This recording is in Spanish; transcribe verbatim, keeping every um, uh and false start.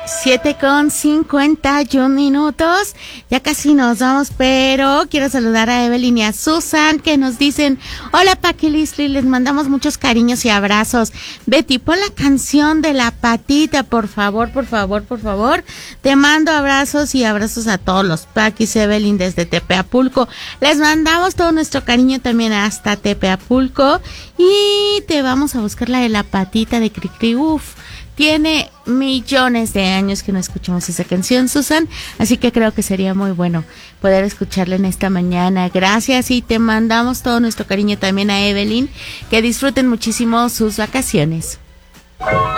Siete con cincuenta y un minutos, ya casi nos vamos, pero quiero saludar a Evelyn y a Susan que nos dicen, hola Paqui Lisli, les mandamos muchos cariños y abrazos. Betty, pon la canción de La Patita, por favor, por favor, por favor. Te mando abrazos y abrazos a todos los Paquis, Evelyn desde Tepeapulco. Les mandamos todo nuestro cariño también hasta Tepeapulco y te vamos a buscar la de La Patita de Cricri. Uf, tiene millones de años que no escuchamos esa canción, Susan, así que creo que sería muy bueno poder escucharla en esta mañana. Gracias y te mandamos todo nuestro cariño también a Evelyn, que disfruten muchísimo sus vacaciones.